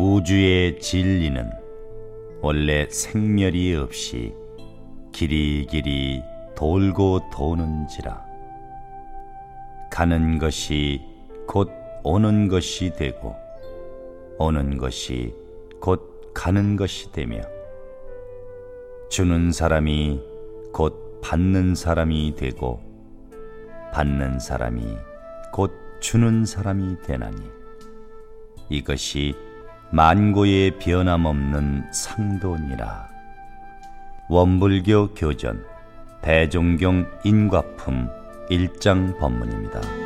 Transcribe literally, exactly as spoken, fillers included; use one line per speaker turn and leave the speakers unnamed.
우주의 진리는 원래 생멸이 없이 길이길이 돌고 도는지라. 가는 것이 곧 오는 것이 되고 오는 것이 곧 가는 것이 되며 주는 사람이 곧 받는 사람이 되고 받는 사람이 곧 주는 사람이 되나니 이것이 만고의 변함없는 상도니라. 원불교 교전 대종경 인과품 일 장 법문입니다.